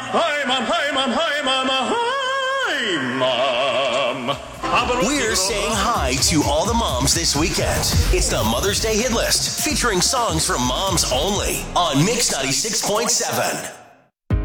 Hi, Mom, hi, Mom, hi, Mama, hi, Mom. We're saying hi to all the moms this weekend. It's the Mother's Day Hit List, featuring songs from moms only on Mix 96.7.